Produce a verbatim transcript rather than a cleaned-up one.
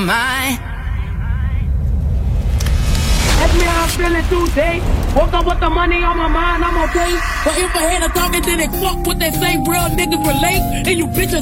mind. Ask me how I'm feeling today. Woke up with the money on my mind, I'm okay. But if I had a talking, then they fuck what they say. Real niggas relate, and you bitches